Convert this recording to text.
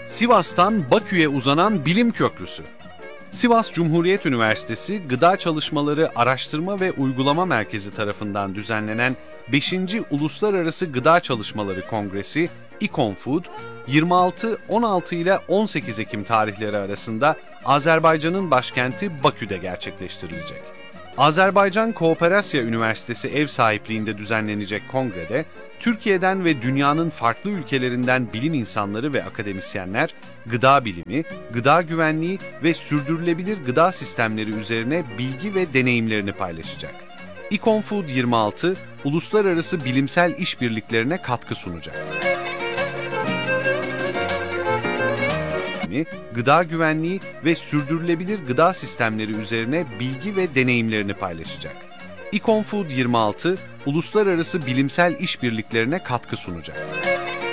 Sivas'tan Bakü'ye uzanan bilim köprüsü. Sivas Cumhuriyet Üniversitesi Gıda Çalışmaları Araştırma ve Uygulama Merkezi tarafından düzenlenen 5. Uluslararası Gıda Çalışmaları Kongresi İKONFOOD, 26-16 ile 18 Ekim tarihleri arasında Azerbaycan'ın başkenti Bakü'de gerçekleştirilecek. Azerbaycan Kooperasya Üniversitesi ev sahipliğinde düzenlenecek kongrede, Türkiye'den ve dünyanın farklı ülkelerinden bilim insanları ve akademisyenler, gıda bilimi, gıda güvenliği ve sürdürülebilir gıda sistemleri üzerine bilgi ve deneyimlerini paylaşacak. İKONFOOD 26, uluslararası bilimsel işbirliklerine katkı sunacak. Gıda güvenliği ve sürdürülebilir gıda sistemleri üzerine bilgi ve deneyimlerini paylaşacak. İKONFOOD 26, uluslararası bilimsel işbirliklerine katkı sunacak.